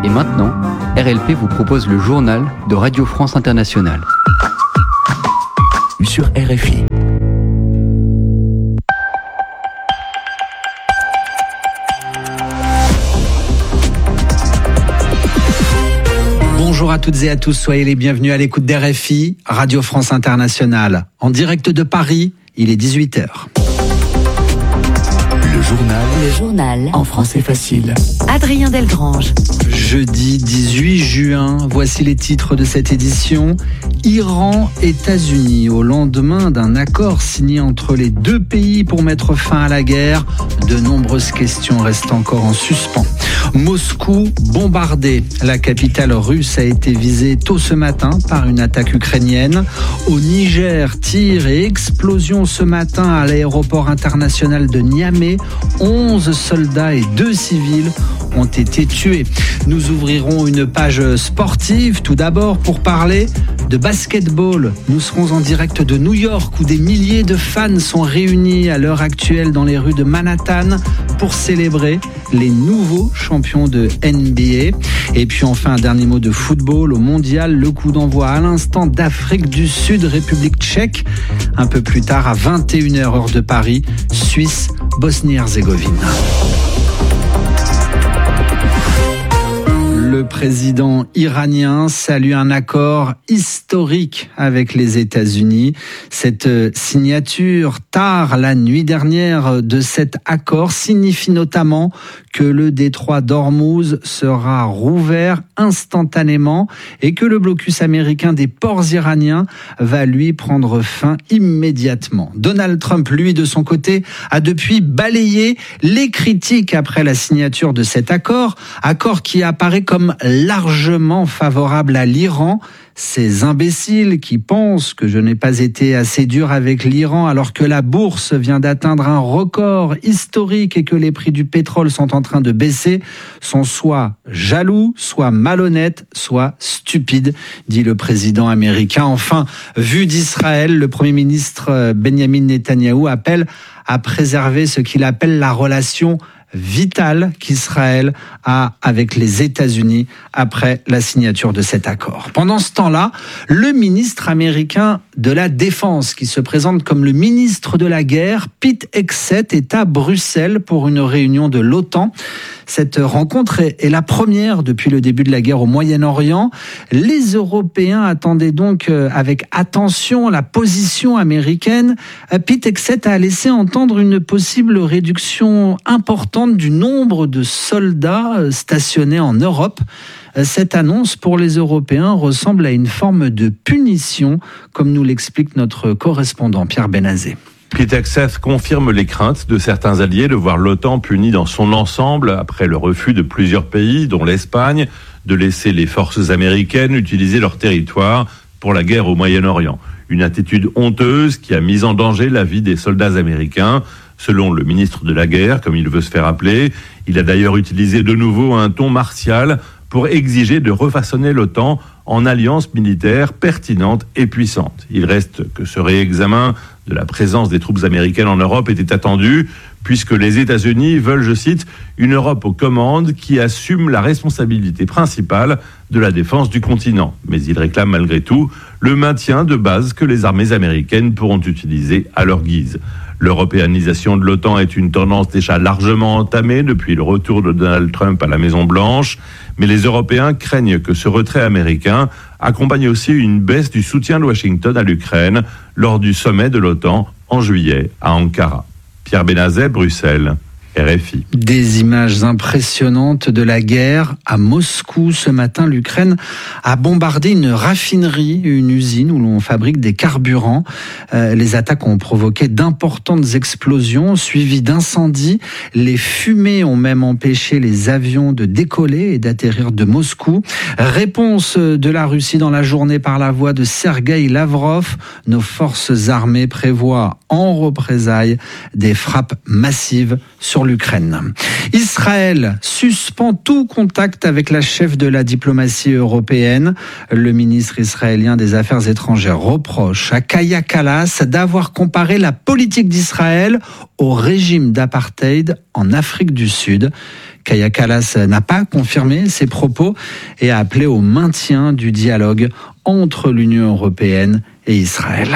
Et maintenant, RLP vous propose le journal de Radio France Internationale. Sur RFI. Bonjour à toutes et à tous, soyez les bienvenus à l'écoute d'RFI, Radio France Internationale. En direct de Paris, il est 18h. Le journal en français facile. Adrien Delgrange. Jeudi 18 juin, voici les titres de cette édition. Iran, États-Unis, au lendemain d'un accord signé entre les deux pays pour mettre fin à la guerre, de nombreuses questions restent encore en suspens. Moscou bombardé. La capitale russe a été visée tôt ce matin par une attaque ukrainienne. Au Niger, tirs et explosions ce matin à l'aéroport international de Niamey. 11 soldats et 2 civils ont été tués. Nous ouvrirons une page sportive tout d'abord pour parler de basketball. Nous serons en direct de New York où des milliers de fans sont réunis à l'heure actuelle dans les rues de Manhattan pour célébrer les nouveaux champions de NBA. Et puis enfin un dernier mot de football au mondial. Le coup d'envoi à l'instant d'Afrique du Sud, République tchèque. Un peu plus tard à 21h heure de Paris, Suisse, Bosnie-Herzégovine. Le président iranien salue un accord historique avec les États-Unis. Cette signature tard la nuit dernière de cet accord signifie notamment que le détroit d'Ormuz sera rouvert instantanément et que le blocus américain des ports iraniens va lui prendre fin immédiatement. Donald Trump, lui, de son côté, a depuis balayé les critiques après la signature de cet accord qui apparaît comme largement favorable à l'Iran. Ces imbéciles qui pensent que je n'ai pas été assez dur avec l'Iran alors que la bourse vient d'atteindre un record historique et que les prix du pétrole sont en train de baisser sont soit jaloux, soit malhonnêtes, soit stupides, dit le président américain. Enfin, vu d'Israël, le Premier ministre Benjamin Netanyahou appelle à préserver ce qu'il appelle la relation vitale qu'Israël a avec les États-Unis après la signature de cet accord. Pendant ce temps-là, le ministre américain de la Défense, qui se présente comme le ministre de la guerre, Pete Hegseth, est à Bruxelles pour une réunion de l'OTAN. Cette rencontre est la première depuis le début de la guerre au Moyen-Orient. Les Européens attendaient donc avec attention la position américaine. Pete Hegseth a laissé entendre une possible réduction importante du nombre de soldats stationnés en Europe. Cette annonce pour les Européens ressemble à une forme de punition, comme nous l'explique notre correspondant Pierre Benazé. Pete Hegseth confirme les craintes de certains alliés de voir l'OTAN punie dans son ensemble après le refus de plusieurs pays, dont l'Espagne, de laisser les forces américaines utiliser leur territoire pour la guerre au Moyen-Orient. Une attitude honteuse qui a mis en danger la vie des soldats américains. Selon le ministre de la guerre, comme il veut se faire appeler, il a d'ailleurs utilisé de nouveau un ton martial pour exiger de refaçonner l'OTAN en alliance militaire pertinente et puissante. Il reste que ce réexamen de la présence des troupes américaines en Europe était attendu, puisque les États-Unis veulent, je cite, une Europe aux commandes qui assume la responsabilité principale de la défense du continent. Mais il réclame malgré tout le maintien de bases que les armées américaines pourront utiliser à leur guise. L'européanisation de l'OTAN est une tendance déjà largement entamée depuis le retour de Donald Trump à la Maison-Blanche, mais les Européens craignent que ce retrait américain accompagne aussi une baisse du soutien de Washington à l'Ukraine lors du sommet de l'OTAN en juillet à Ankara. Pierre Benazet, Bruxelles. RFI. Des images impressionnantes de la guerre à Moscou. Ce matin, l'Ukraine a bombardé une raffinerie, une usine où l'on fabrique des carburants. Les attaques ont provoqué d'importantes explosions suivies d'incendies. Les fumées ont même empêché les avions de décoller et d'atterrir de Moscou. Réponse de la Russie dans la journée par la voix de Sergueï Lavrov. Nos forces armées prévoient en représailles des frappes massives sur l'Ukraine. Israël suspend tout contact avec la chef de la diplomatie européenne. Le ministre israélien des Affaires étrangères reproche à Kaja Kallas d'avoir comparé la politique d'Israël au régime d'apartheid en Afrique du Sud. Kaja Kallas n'a pas confirmé ses propos et a appelé au maintien du dialogue entre l'Union européenne et Israël.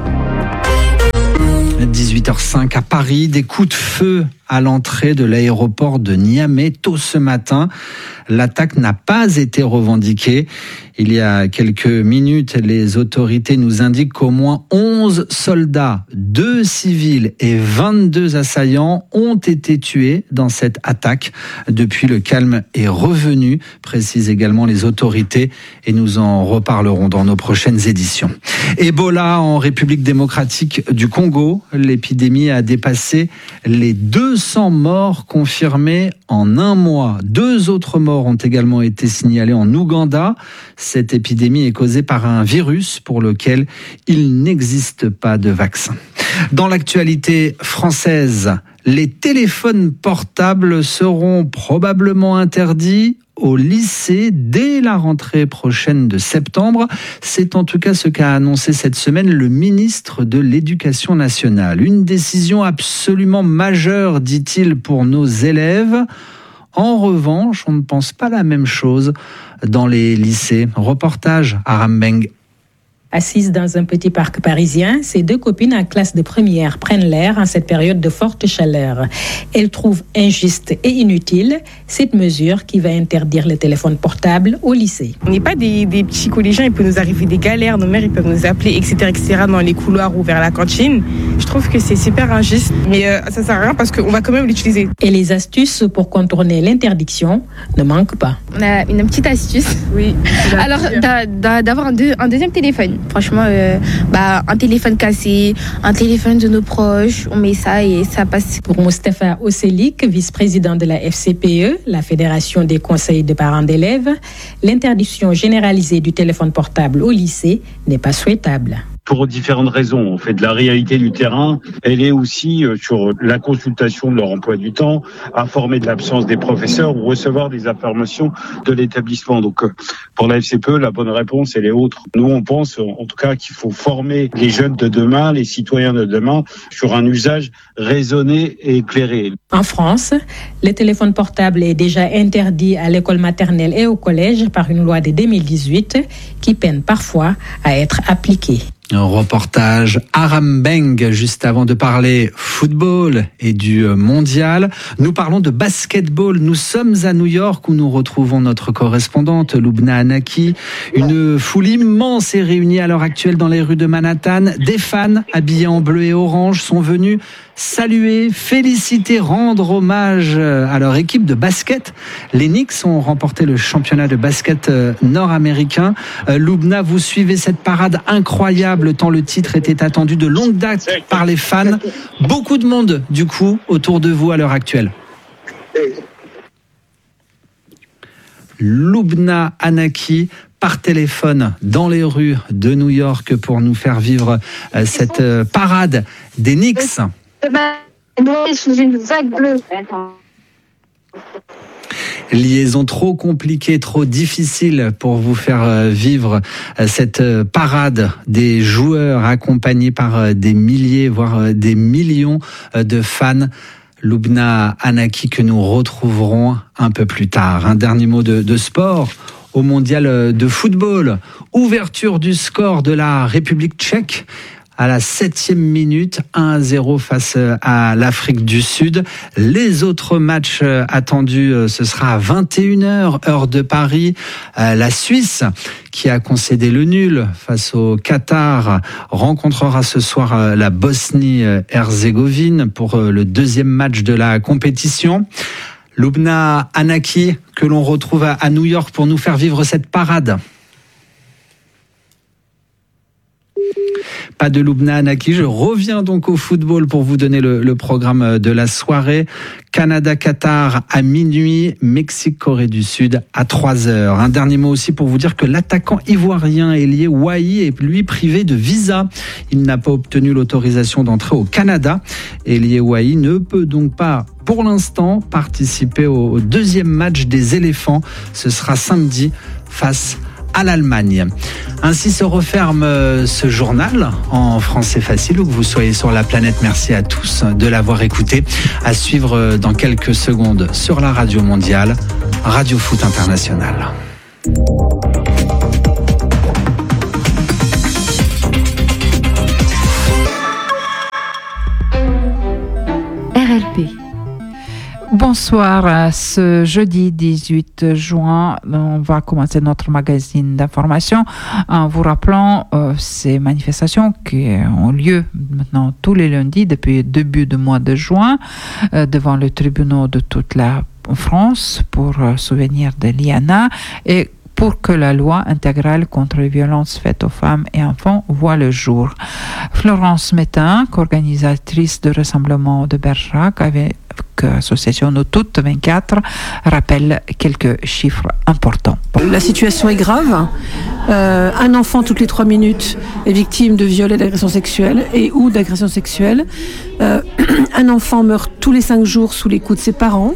18h05 à Paris, des coups de feu à l'entrée de l'aéroport de Niamey tôt ce matin. L'attaque n'a pas été revendiquée. Il y a quelques minutes, les autorités nous indiquent qu'au moins 11 soldats, 2 civils et 22 assaillants ont été tués dans cette attaque. Depuis, le calme est revenu, précisent également les autorités, et nous en reparlerons dans nos prochaines éditions. Ebola en République démocratique du Congo. L'épidémie a dépassé les 200 morts confirmés en un mois. 2 autres morts ont également été signalés en Ouganda. Cette épidémie est causée par un virus pour lequel il n'existe pas de vaccin. Dans l'actualité française, les téléphones portables seront probablement interdits au lycée dès la rentrée prochaine de septembre. C'est en tout cas ce qu'a annoncé cette semaine le ministre de l'Éducation nationale. Une décision absolument majeure, dit-il, pour nos élèves. En revanche, on ne pense pas la même chose dans les lycées. Reportage à Rambeng. Assises dans un petit parc parisien, ces 2 copines en classe de première prennent l'air en cette période de forte chaleur. Elles trouvent injuste et inutile cette mesure qui va interdire les téléphones portables au lycée. On n'est pas des petits collégiens, il peut nous arriver des galères, nos mères ils peuvent nous appeler, etc. dans les couloirs ou vers la cantine. Je trouve que c'est super injuste, mais ça sert à rien parce qu'on va quand même l'utiliser. Et les astuces pour contourner l'interdiction ne manquent pas. On a une petite astuce. Oui. Alors, d'avoir un deuxième téléphone. Franchement, un téléphone cassé, un téléphone de nos proches, on met ça et ça passe. Pour Moustapha Osselik, vice-président de la FCPE, la Fédération des conseils de parents d'élèves, l'interdiction généralisée du téléphone portable au lycée n'est pas souhaitable. Pour différentes raisons. En fait, la réalité du terrain, elle est aussi sur la consultation de leur emploi du temps, informer de l'absence des professeurs ou recevoir des informations de l'établissement. Donc, pour la FCPE, la bonne réponse, elle est autre. Nous, on pense, en tout cas, qu'il faut former les jeunes de demain, les citoyens de demain, sur un usage raisonné et éclairé. En France, le téléphone portable est déjà interdit à l'école maternelle et au collège par une loi de 2018 qui peine parfois à être appliquée. Un reportage à Rambeng, juste avant de parler football et du mondial. Nous parlons de basketball. Nous sommes à New York où nous retrouvons notre correspondante Lubna Anaki. Une foule immense est réunie à l'heure actuelle dans les rues de Manhattan. Des fans habillés en bleu et orange sont venus saluer, féliciter, rendre hommage à leur équipe de basket. Les Knicks ont remporté le championnat de basket nord-américain. Lubna, vous suivez cette parade incroyable tant le titre était attendu de longue date par les fans. Beaucoup de monde, du coup, autour de vous à l'heure actuelle. Lubna Anaki, par téléphone dans les rues de New York pour nous faire vivre cette parade des Knicks. Sous une vague bleue. Liaison trop compliquée, trop difficile pour vous faire vivre cette parade des joueurs accompagnés par des milliers, voire des millions de fans. Lubna Anaki que nous retrouverons un peu plus tard. Un dernier mot de sport au mondial de football. Ouverture du score de la République tchèque. À la 7e minute, 1-0 face à l'Afrique du Sud. Les autres matchs attendus, ce sera à 21h, heure de Paris. La Suisse, qui a concédé le nul face au Qatar, rencontrera ce soir la Bosnie-Herzégovine pour le 2e match de la compétition. Lubna Anaki, que l'on retrouve à New York pour nous faire vivre cette parade. Pas de Lubna Anaki, je reviens donc au football pour vous donner le programme de la soirée. Canada-Qatar à minuit, Mexique-Corée du Sud à 3h. Un dernier mot aussi pour vous dire que l'attaquant ivoirien Elie Wahi est lui privé de visa. Il n'a pas obtenu l'autorisation d'entrer au Canada. Elie Wahi ne peut donc pas, pour l'instant, participer au 2e match des éléphants. Ce sera samedi face à l'Allemagne. Ainsi se referme ce journal en français facile, où que vous soyez sur la planète. Merci à tous de l'avoir écouté. À suivre dans quelques secondes sur la radio mondiale, Radio Foot International. RLP. Bonsoir, ce jeudi 18 juin, on va commencer notre magazine d'information en vous rappelant ces manifestations qui ont lieu maintenant tous les lundis depuis le début du mois de juin devant les tribunaux de toute la France pour souvenir de Liana et pour que la loi intégrale contre les violences faites aux femmes et enfants voit le jour. Florence Métain, organisatrice du rassemblement de Bergerac avec l'association Nous Toutes 24, rappelle quelques chiffres importants. La situation est grave. Un enfant toutes les 3 minutes est victime de viols et d'agressions sexuelles et ou d'agressions sexuelles. Un enfant meurt tous les 5 jours sous les coups de ses parents.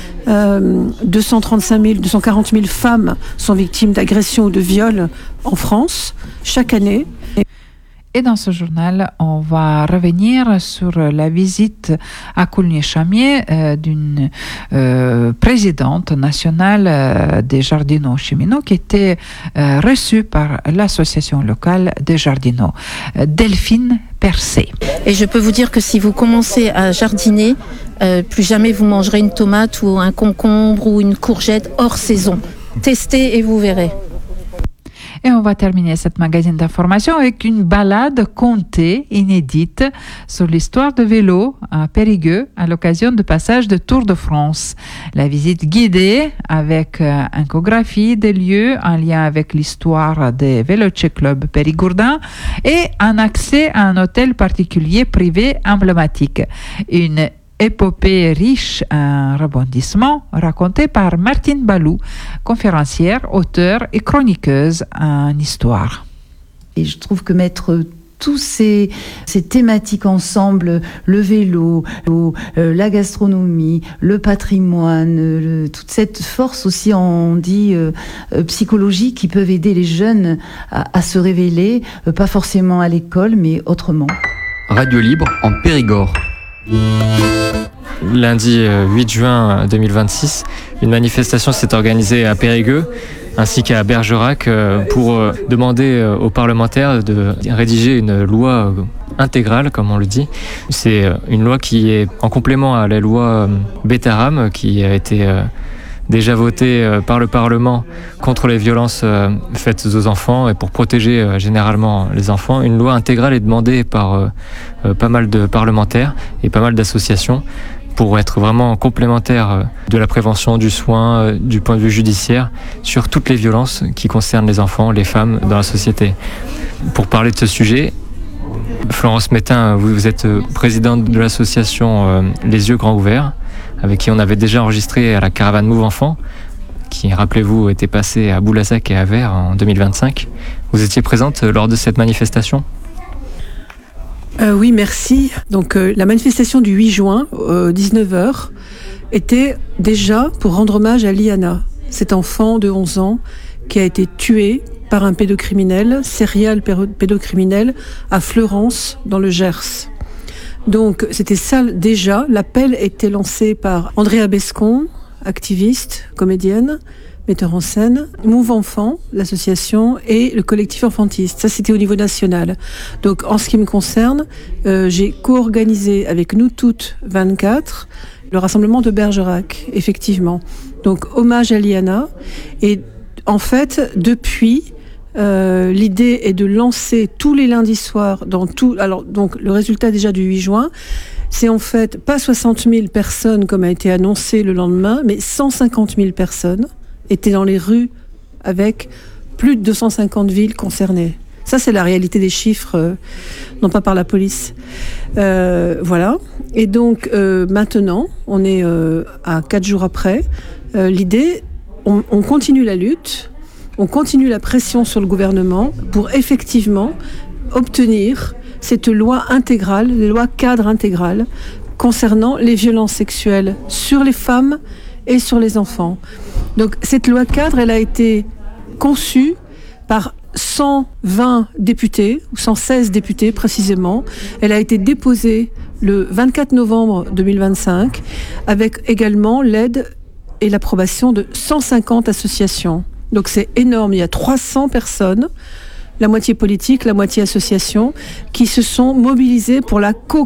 240 000 femmes sont victimes d'agressions ou de viols en France chaque année. Et dans ce journal, on va revenir sur la visite à Coulnier-Chamier d'une présidente nationale des jardinaux cheminots qui était reçue par l'association locale des jardinaux, Delphine Percé. Et je peux vous dire que si vous commencez à jardiner, plus jamais vous mangerez une tomate ou un concombre ou une courgette hors saison. Testez et vous verrez. Et on va terminer cette magazine d'information avec une balade contée, inédite, sur l'histoire de vélo à Périgueux à l'occasion du passage de Tour de France. La visite guidée avec infographie des lieux en lien avec l'histoire des Véloce Club Périgourdin et un accès à un hôtel particulier privé emblématique. Une épopée riche en rebondissements racontée par Martine Balou, conférencière, auteure et chroniqueuse en histoire. Et je trouve que mettre tous ces thématiques ensemble, le vélo, la gastronomie, le patrimoine, toute cette force aussi, on dit, psychologique qui peuvent aider les jeunes à se révéler, pas forcément à l'école, mais autrement. Radio Libre en Périgord. Lundi 8 juin 2026, une manifestation s'est organisée à Périgueux ainsi qu'à Bergerac pour demander aux parlementaires de rédiger une loi intégrale, comme on le dit. C'est une loi qui est en complément à la loi Bétaram qui a été déjà votée par le Parlement contre les violences faites aux enfants et pour protéger généralement les enfants. Une loi intégrale est demandée par pas mal de parlementaires et pas mal d'associations pour être vraiment complémentaire de la prévention, du soin, du point de vue judiciaire, sur toutes les violences qui concernent les enfants, les femmes dans la société. Pour parler de ce sujet, Florence Métain, vous êtes présidente de l'association Les Yeux Grands Ouverts, avec qui on avait déjà enregistré à la caravane Move Enfants, qui, rappelez-vous, était passée à Boulazac et à Vers en 2025. Vous étiez présente lors de cette manifestation ? Oui, merci. Donc la manifestation du 8 juin, 19h, était déjà pour rendre hommage à Liana, cet enfant de 11 ans qui a été tué par un pédocriminel, serial pédocriminel, à Fleurance, dans le Gers. Donc c'était ça déjà, l'appel était lancé par Andrea Bescon, activiste, comédienne, metteur en scène, Move Enfants, l'association, et le collectif enfantiste. Ça, c'était au niveau national. Donc, en ce qui me concerne, j'ai co-organisé avec Nous Toutes 24 le rassemblement de Bergerac, effectivement. Donc, hommage à Liana. Et en fait, depuis, l'idée est de lancer tous les lundis soirs dans tout. Alors, donc, le résultat déjà du 8 juin, c'est en fait pas 60 000 personnes comme a été annoncé le lendemain, mais 150 000 personnes étaient dans les rues avec plus de 250 villes concernées. Ça, c'est la réalité des chiffres, non pas par la police. Voilà. Et donc, maintenant, on est à 4 jours après. L'idée, on continue la lutte, on continue la pression sur le gouvernement pour effectivement obtenir cette loi intégrale, la loi cadre intégrale, concernant les violences sexuelles sur les femmes et sur les enfants. Donc cette loi cadre, elle a été conçue par 120 députés, ou 116 députés précisément. Elle a été déposée le 24 novembre 2025, avec également l'aide et l'approbation de 150 associations. Donc c'est énorme, il y a 300 personnes, la moitié politique, la moitié association, qui se sont mobilisées pour la